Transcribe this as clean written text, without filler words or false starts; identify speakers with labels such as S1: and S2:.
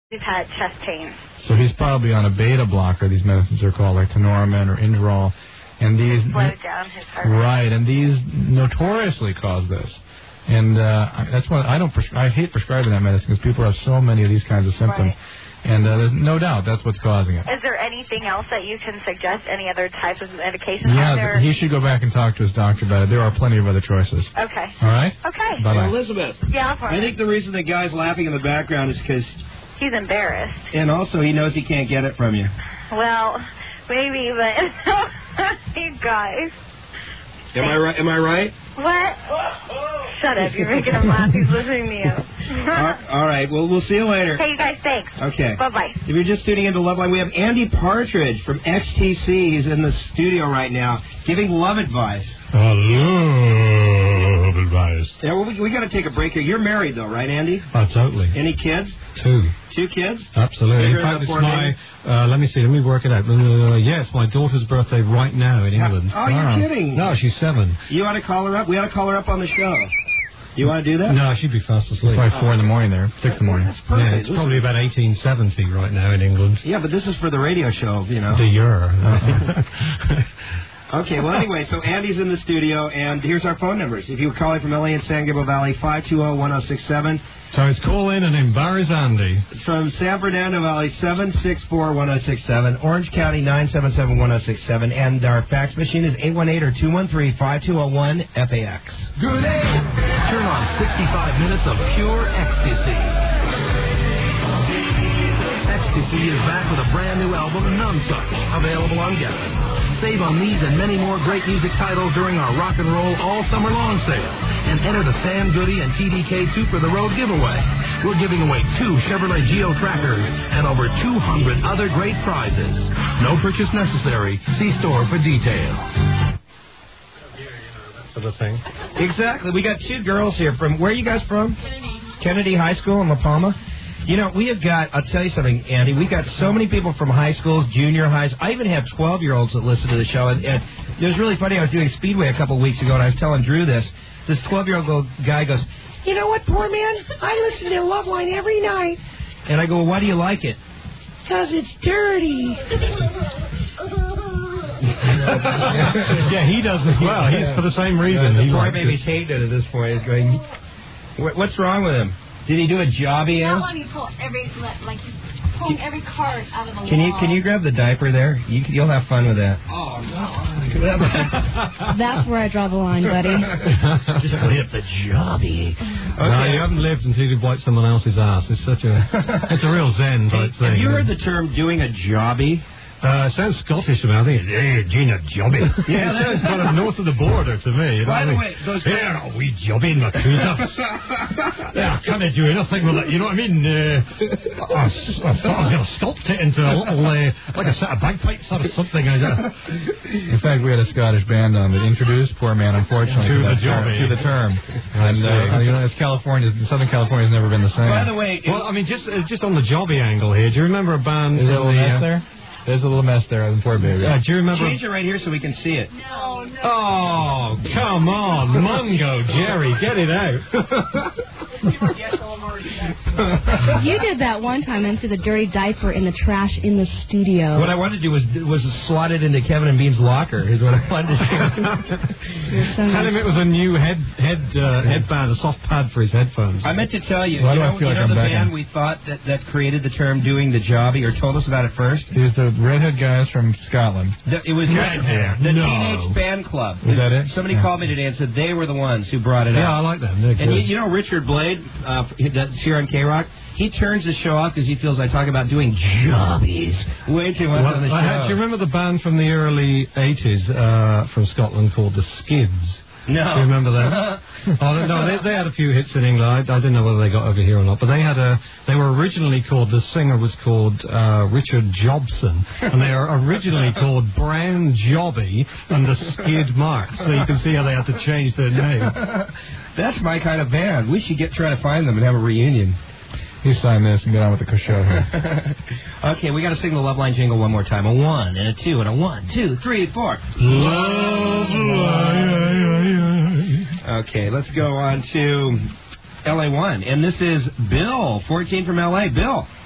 S1: He's had chest pain.
S2: So he's probably on a beta blocker. These medicines are called like Tenormin or Inderal, and these
S1: slow down his heart.
S2: Right, and these notoriously cause this. And that's why I hate prescribing that medicine because people have so many of these kinds of symptoms.
S1: Right.
S2: And there's no doubt that's what's causing it.
S1: Is there anything else that you can suggest? Any other types of medication?
S2: Yeah, he should go back and talk to his doctor about it. There are plenty of other choices.
S1: Okay.
S2: All right?
S1: Okay.
S2: Bye-bye.
S3: Elizabeth.
S1: Yeah,
S3: I think the reason the guy's laughing in the background is because...
S1: he's embarrassed.
S3: And also he knows he can't get it from you.
S1: Well, maybe, but... you guys.
S3: Am I right?
S1: What? Shut up. You're making him laugh. He's listening to you.
S3: All right. Well, we'll see you later.
S1: Hey, you guys, thanks.
S3: Okay.
S1: Bye-bye.
S3: If you're just tuning into Loveline, we have Andy Partridge from XTC. He's in the studio right now giving love advice.
S4: Love advice.
S3: Yeah, well, we got to take a break here. You're married, though, right, Andy?
S4: Oh, totally.
S3: Any kids?
S4: 2.
S3: 2 kids?
S4: Absolutely.
S3: Bigger
S4: In fact,
S3: than
S4: it's my... let me work it out. Yeah, it's my daughter's birthday right now in England.
S3: Oh, you're kidding.
S4: No, she's 7.
S3: You ought to call her up? We ought to call her up on the show. You want to do that?
S4: No, she'd be fast asleep.
S2: It's like 4 in the morning there, 6 in the morning.
S3: That's perfect.
S4: Yeah, it's probably about 1870 right now in England.
S3: Yeah, but this is for the radio show, you know.
S4: The year.
S3: Okay, well, anyway, so Andy's in the studio, and here's our phone numbers. If you're calling from LA and San Gabriel Valley, 520-1067.
S4: So it's call in and embarrass Andy.
S3: From San Fernando Valley, 764-1067. Orange County, 977-1067. And our fax machine is 818 or 213-5201-FAX.
S5: Good day. Turn on 65 minutes of pure ecstasy. Ecstasy is back with a brand new album, None Such, available on Geffen. Save on these and many more great music titles during our rock and roll all summer long sale. And enter the Sam Goody and TDK 2 for the Road giveaway. We're giving away 2 Chevrolet Geo trackers and over 200 other great prizes. No purchase necessary. See store for details.
S4: For the thing.
S3: Exactly. We got 2 girls here from, where are you guys from? Kennedy High School in La Palma. You know, we have got, I'll tell you something, Andy, we've got so many people from high schools, junior highs. I even have 12-year-olds that listen to the show. And it was really funny. I was doing Speedway a couple of weeks ago, and I was telling Drew this. This 12-year-old guy goes, you know what, poor man? I listen to Loveline every night. And I go, well, why do you like it? Because it's dirty.
S4: Yeah, he does as well. He's for the same reason.
S3: The poor baby's hating it at this point. He's going, what's wrong with him? Did he do a jobby, Al?
S6: Not when you pull every, like, he's pulling every card out of the wall.
S3: Can you grab the diaper there? You'll have fun with that.
S6: Oh, no.
S7: That's where I draw the line, buddy.
S4: Just hit the jobby. Okay. No, you haven't lived until you've wiped someone else's ass. It's such a real zen type thing.
S3: Have you heard the term doing a jobby?
S4: It sounds Scottish to me. I think, hey, Gina, jobby.
S3: Yeah,
S4: that is kind of north of the border to me.
S3: By the way, those
S4: here, a wee jobby in my trousers. Yeah, I can't do anything with it. You know what I mean? I thought I was going to sculpt it into a little, like a set of bagpipes or something.
S2: In fact, we had a Scottish band on that introduced poor man, unfortunately,
S4: to the jobby.
S2: To the term. And, you know, Southern California's never been the same.
S3: By the way...
S4: Well, I mean, just on the jobby angle here, do you remember a band...
S2: Is there a little mess there? There's a little mess there on the poor baby.
S4: Do you remember...
S3: Change it right here so we can see it.
S6: No.
S4: Oh, come on. Mungo, Jerry, get it out.
S7: You did that one time and threw the dirty diaper in the trash in the studio.
S3: What I wanted to do was slot it into Kevin and Bean's locker, is what I wanted to do.
S4: Tell him it was a new headband, a soft pad for his headphones.
S3: I meant to tell you,
S2: Why
S3: you
S2: do I
S3: know,
S2: feel like I'm
S3: the
S2: back
S3: band
S2: in?
S3: we thought that created the term doing the jobby, or told us about it first?
S2: He was the redhead guys from Scotland.
S3: It was the Teenage Fan Club.
S2: Was that it?
S3: Somebody called me today and said they were the ones who brought it up.
S4: Yeah, I like them. They're
S3: And
S4: good.
S3: you know Richard Blade, that's here on K-Rock, he turns the show off because he feels I talk about doing jobbies way too much on the show.
S4: Do you remember the band from the early 80s from Scotland called the Skids?
S3: No.
S4: Do you remember that? No, they had a few hits in England. I didn't know whether they got over here or not, but they were originally called, the singer was called Richard Jobson, and they are originally called Brown Jobby and the Skid Marks, so you can see how they had to change their name.
S3: That's my kind of band. We should try to find them and have a reunion.
S2: You sign this and get on with the show here.
S3: Okay, we got to sing the Loveline jingle one more time. A 1 and a 2 and a 1, 2, 3, 4. Loveline. Okay, let's go on to LA1. And this is Bill, 14 from LA. Bill.